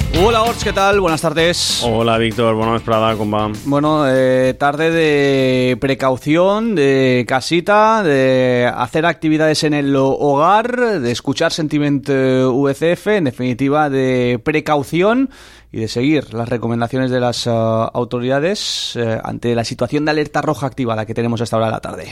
Hola Ors, ¿qué tal? Buenas tardes. Hola Víctor, bona vesprada, com va? Bueno, tarde de precaución, de casita, de hacer actividades en el hogar, de escuchar Sentiment VCF, en definitiva de precaución y de seguir las recomendaciones de las autoridades ante la situación de alerta roja activada que tenemos hasta ahora de la tarde.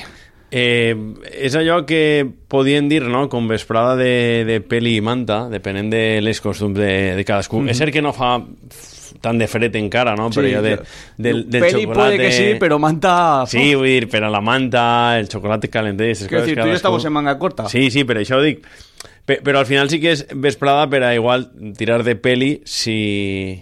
És allò que podien dir, no?, com vesprada de peli i manta, depenent de les costums de cadascú. És cert que no fa tant de fred encara, no? Sí, Però ja del peli chocolate... puede que sí, pero manta... Sí, vull dir, per a la manta, el xocolate calenter... Quiero decir, tú y yo estamos en manga corta. Sí, per això ho dic. Però al final sí que és vesprada per a igual tirar de peli si...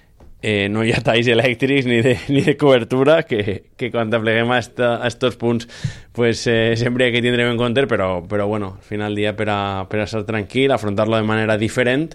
no hi ha talls elèctrics ni de cobertura, que quan apleguem a estos punts pues, sempre hi ha que tindrem en compte, però bueno, al final dia per a estar tranquil, afrontar-lo de manera diferent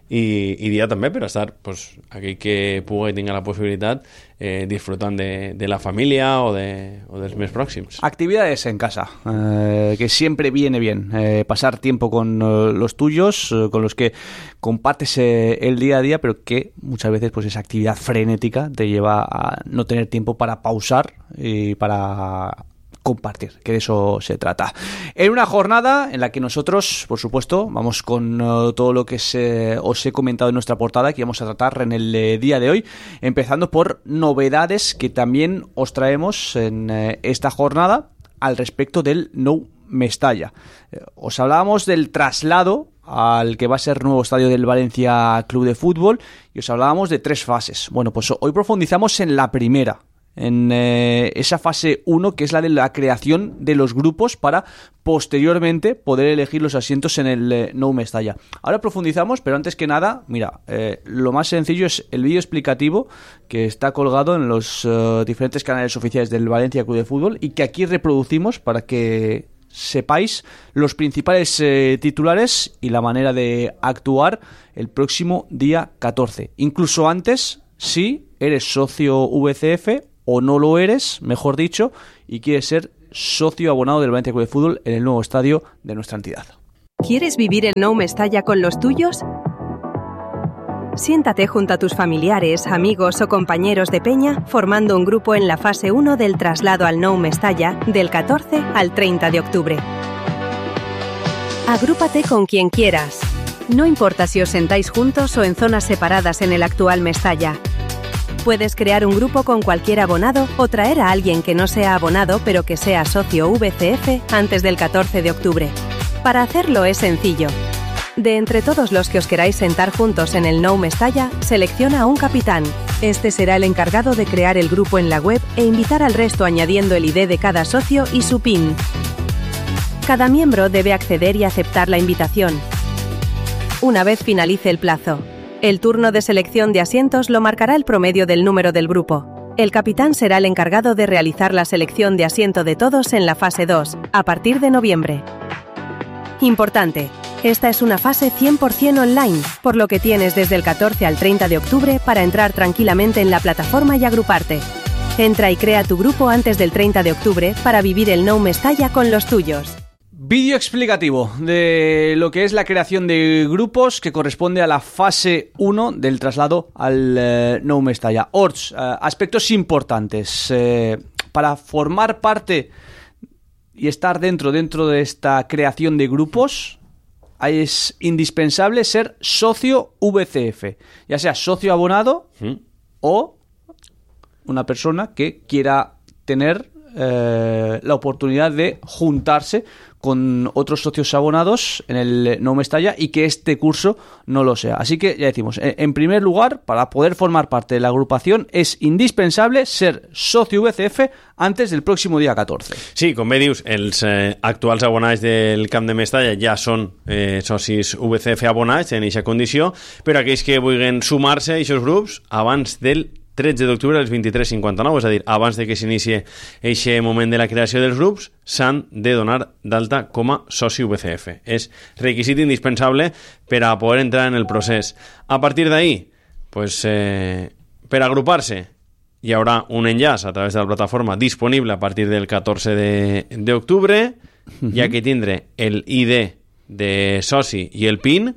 i dia també per a estar pues, aquell que pugui i tinga la possibilitat disfrutant de la família o dels més pròxims. Actividades en casa, que siempre viene bien. Pasar tiempo con los tuyos, con los que compartes el día a día, pero que muchas veces pues esa actividad frenética te lleva a no tener tiempo para pausar y para compartir, que de eso se trata. En una jornada en la que nosotros, por supuesto, vamos con todo lo que os he comentado en nuestra portada, que vamos a tratar en el día de hoy, empezando por novedades que también os traemos en esta jornada al respecto del Nou Mestalla. Os hablábamos del traslado al que va a ser nuevo estadio del Valencia Club de Fútbol y os hablábamos de 3 fases. Bueno, pues hoy profundizamos en la primera, en esa fase 1, que es la de la creación de los grupos para posteriormente poder elegir los asientos en el Nou Mestalla. Ahora profundizamos, pero antes que nada, mira, lo más sencillo es el vídeo explicativo que está colgado en los diferentes canales oficiales del Valencia Club de Fútbol y que aquí reproducimos para que sepáis los principales titulares y la manera de actuar el próximo día 14. Incluso antes, si eres socio VCF o no lo eres, mejor dicho, y quieres ser socio abonado del Valencia Club de Fútbol en el nuevo estadio de nuestra entidad. ¿Quieres vivir el Nou Mestalla con los tuyos? Siéntate junto a tus familiares, amigos o compañeros de peña formando un grupo en la fase 1 del traslado al Nou Mestalla del 14 al 30 de octubre. Agrúpate con quien quieras. No importa si os sentáis juntos o en zonas separadas en el actual Mestalla. Puedes crear un grupo con cualquier abonado o traer a alguien que no sea abonado pero que sea socio VCF antes del 14 de octubre. Para hacerlo es sencillo. De entre todos los que os queráis sentar juntos en el Nou Mestalla, selecciona a un capitán. Este será el encargado de crear el grupo en la web e invitar al resto añadiendo el ID de cada socio y su PIN. Cada miembro debe acceder y aceptar la invitación. Una vez finalice el plazo, el turno de selección de asientos lo marcará el promedio del número del grupo. El capitán será el encargado de realizar la selección de asiento de todos en la fase 2, a partir de noviembre. Importante, esta es una fase 100% online, por lo que tienes desde el 14 al 30 de octubre para entrar tranquilamente en la plataforma y agruparte. Entra y crea tu grupo antes del 30 de octubre para vivir el Nou Mestalla con los tuyos. Vídeo explicativo de lo que es la creación de grupos que corresponde a la fase 1 del traslado al Nou Mestalla. Orts, aspectos importantes. Para formar parte y estar dentro de esta creación de grupos, es indispensable ser socio VCF, ya sea socio abonado o una persona que quiera tener la oportunidad de juntarse con otros socios abonados en el Nou Mestalla y que este curso no lo sea. Así que ya decimos, en primer lugar, para poder formar parte de la agrupación es indispensable ser socio VCF antes del próximo día 14. Sí, com bé dius, els actuals abonats del Camp de Mestalla ja són socis VCF abonats en aquesta condició, però aquells que vulguin sumar-se a aquests grups abans del 13 d'octubre als 23:59, és a dir, abans de que s'inicie aquest moment de la creació dels grups, s'han de donar d'alta com a soci VCF. És requisit indispensable per a poder entrar en el procés. A partir d'ahí, pues, per agrupar-se, hi haurà un enllaç a través de la plataforma disponible a partir del 14 d'octubre, hi ha que tindre el ID de soci i el PIN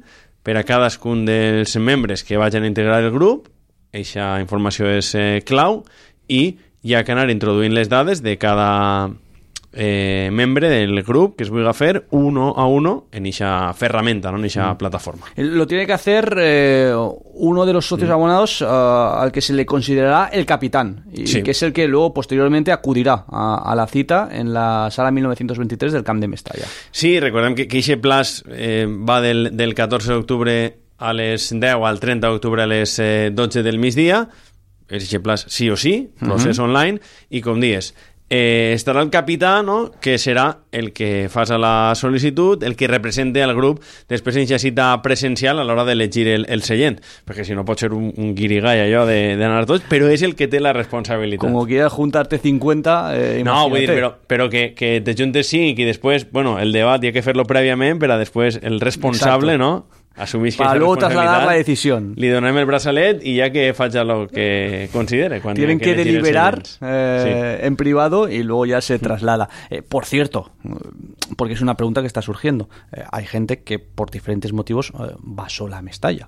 per a cadascun dels membres que vagin a integrar el grup. Eixa informació és clau i hi ha que anar introduint les dades de cada membre del grup que es vulgui fer uno a uno en esa ferramenta, ¿no? En esa plataforma. Lo tiene que hacer uno de los socios abonados al que se le considerará el capitán y que es el que luego posteriormente acudirá a la cita en la sala 1923 del Camp de Mestalla. Sí, recordem que aquest plaç va del 14 d'octubre a les 10 al 30 d'octubre a les 12 del migdia. És aquest plaç sí o sí, procés online, i com dius, estarà el capità, no?, que serà el que faça la sol·licitud, el que represente al grup després en cita presencial a l'hora d'elegir el seient, perquè si no pot ser un guirigall allò d'anar tots, però és el que té la responsabilitat. Como quieras juntarte 50, no, vull dir, però que te juntes 5 i després, bueno, el debat hi ha que fer-lo prèviament per a després el responsable, exacto, no?, asumís que para luego trasladar la decisión. Li donem el braçalet y ya que facha lo que considere. Tienen que deliberar en privado y luego ya se traslada. Por cierto, porque es una pregunta que está surgiendo, hay gente que por diferentes motivos va sola a Mestalla.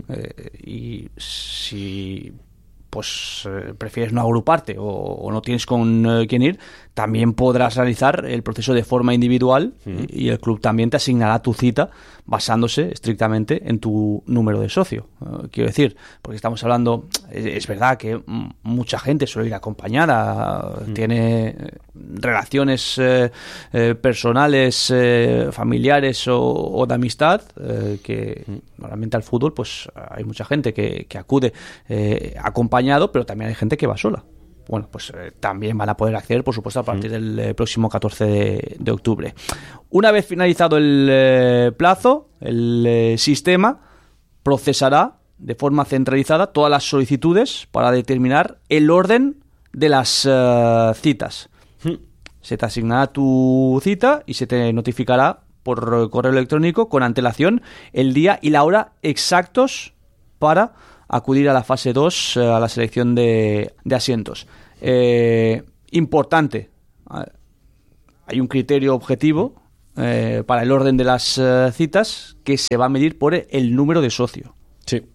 Y si prefieres no agruparte o no tienes con quién ir, también podrás realizar el proceso de forma individual y el club también te asignará tu cita basándose estrictamente en tu número de socio. Quiero decir, porque estamos hablando, es verdad que mucha gente suele ir acompañada, tiene relaciones personales, familiares o de amistad, que normalmente al fútbol pues hay mucha gente que acude acompañado, pero también hay gente que va sola. Bueno, pues también van a poder acceder, por supuesto, a partir del próximo 14 de octubre. Una vez finalizado el plazo, el sistema procesará de forma centralizada todas las solicitudes para determinar el orden de las citas. Se te asignará tu cita y se te notificará por correo electrónico con antelación el día y la hora exactos para acudir a la fase 2, a la selección de asientos. Importante, hay un criterio objetivo para el orden de las citas que se va a medir por el número de socio. Sí.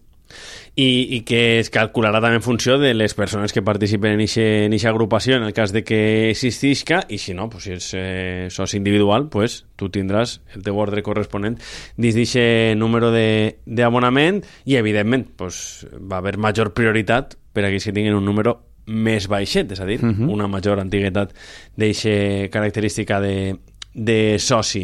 I que es calcularà també en funció de les persones que participen en aquesta agrupació en el cas de que existisca, i si no, pues, si és soci individual, pues, tu tindràs el teu ordre corresponent dins d'aquest número d'abonament i evidentment pues, va haver major prioritat per a aquells que tinguin un número més baixet, és a dir, una major antiguitat d'aquesta característica de soci.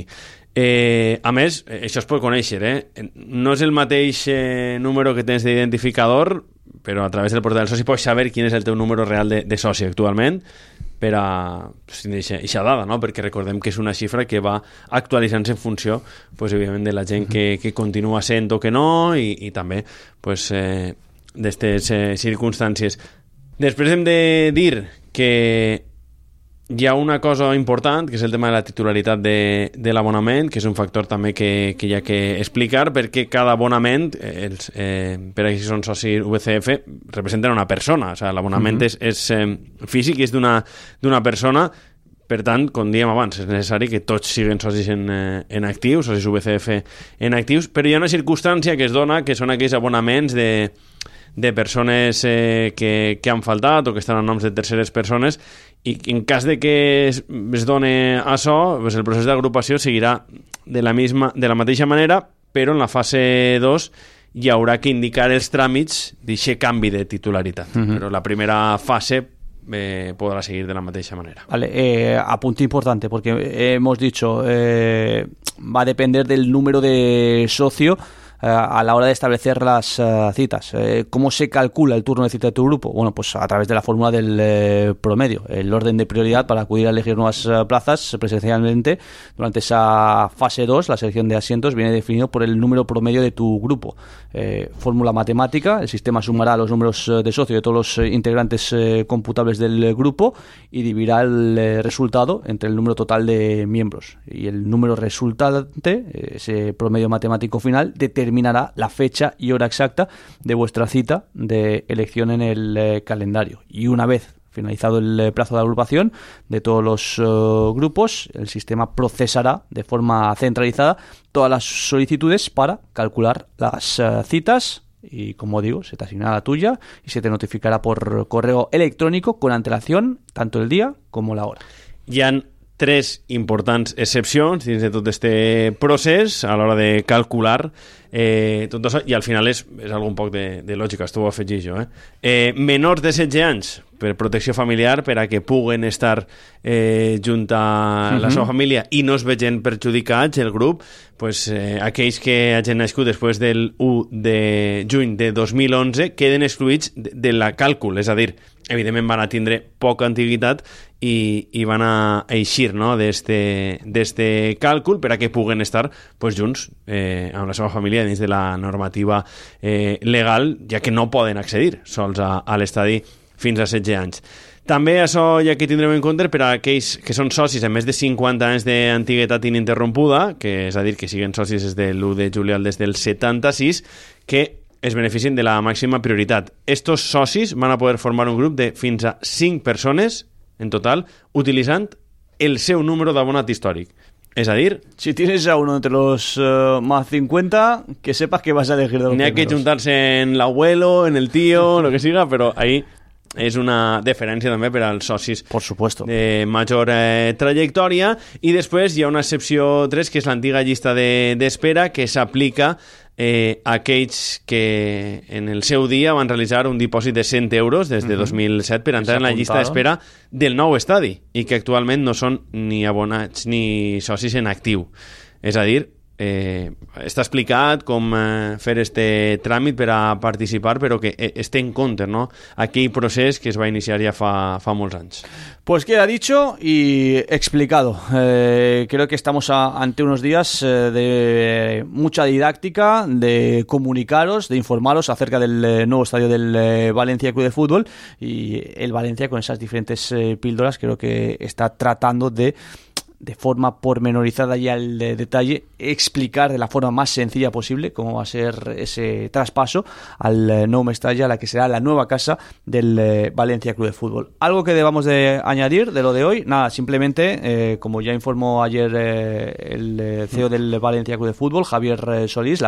A més, això es pot conèixer, no és el mateix número que tens d'identificador, però a través del portal del soci pots saber quin és el teu número real de soci actualment per a aquesta dada, no? Perquè recordem que és una xifra que va actualitzant-se en funció, pues, evidentment, de la gent que continua sent o que no i també pues, d'aquestes circumstàncies. Després hem de dir que hi ha una cosa important, que és el tema de la titularitat de l'abonament, que és un factor també que hi ha que explicar, perquè cada abonament, per a qui són socis VCF, representen una persona. O sigui, l'abonament és físic i és d'una persona. Per tant, com dèiem abans, és necessari que tots siguin socis en actius, socis VCF en actius, però hi ha una circumstància que es dona, que són aquells abonaments de persones que han faltat o que estan a noms de terceres persones, i en cas de que es doni això, pues el procés d'agrupació seguirà de la mateixa manera, però en la fase 2 hi haurà que indicar els tràmits d'aquest canvi de titularitat. Però la primera fase podrá seguir de la mateixa manera. Vale, apunte importante, porque hemos dicho, va a depender del número de socio a la hora de establecer las citas. ¿Cómo se calcula el turno de cita de tu grupo? Bueno, pues a través de la fórmula del promedio, el orden de prioridad para acudir a elegir nuevas plazas presencialmente durante esa fase 2, la selección de asientos, viene definido por el número promedio de tu grupo. Fórmula matemática, el sistema sumará los números de socio de todos los integrantes computables del grupo y dividirá el resultado entre el número total de miembros. Y el número resultante, ese promedio matemático final, determinará la fecha y hora exacta de vuestra cita de elección en el calendario. Y una vez finalizado el plazo de agrupación de todos los grupos, el sistema procesará de forma centralizada todas las solicitudes para calcular las citas y, como digo, se te asignará la tuya y se te notificará por correo electrónico con antelación tanto el día como la hora. Hi ha 3 importants excepcions dins de tot este procés a l'hora de calcular tot això, i al final és algun poc de lògica, esto ho afegir jo. Menors de 16 anys, per protecció familiar, per a que puguen estar junt a la seva família i no es vegin perjudicats el grup, pues, aquells que hagin nascut després del 1 de juny de 2011 queden excluïts de la càlcul, és a dir, evidentment van a tindre poca antiguitat i van a eixir, no, d'este càlcul per a que puguen estar pues, junts amb la seva família dins de la normativa legal, ja que no poden accedir sols a l'estadi fins a 16 anys. També això ja que tindrem en compte per a aquells que són socis amb més de 50 anys d'antiguitat ininterrompuda, que és a dir, que siguen socis des de l'1 de juliol des del 76, que es beneficien de la màxima prioritat. Estos socis van a poder formar un grup de fins a 5 persones en total, utilitzant el seu número d'abonat històric. Es a dir, si tienes a uno entre los más 50, que sepas que vas a elegir de los primeros. N'hi ha que juntar-se en l'abuelo, en el tío, lo que siga, però ahí és una deferència també per als socis por supuesto de major trajectòria. I després hi ha una excepció 3, que és l'antiga llista d'espera, que s'aplica a aquells que en el seu dia van realitzar un dipòsit de 100 euros des de 2007 per entrar en la llista d'espera del nou estadi i que actualment no són ni abonats ni socis en actiu. És a dir, està explicat com fer este tràmit per a participar, però que es té en compte, ¿no?, aquell procés que es va iniciar ja fa molts anys. Pues queda dicho y explicado. Creo que estamos ante unos días de mucha didáctica, de comunicaros, de informaros acerca del nuevo estadio del Valencia Club de Fútbol, y el Valencia con esas diferentes píldoras creo que está tratando de forma pormenorizada y al detalle explicar de la forma más sencilla posible cómo va a ser ese traspaso al Nou Mestalla, la que será la nueva casa del Valencia Club de Fútbol. ¿Algo que debamos de añadir de lo de hoy? Nada, simplemente, como ya informó ayer el CEO del Valencia Club de Fútbol, Javier Solís,